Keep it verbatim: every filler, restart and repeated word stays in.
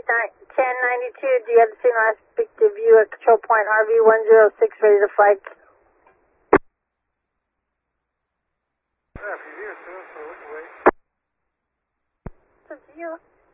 ten ninety-two, do you have the signal aspect of view at control point R V one zero six, ready to flight? Yeah, if you hear us, so we can wait. It's a zero.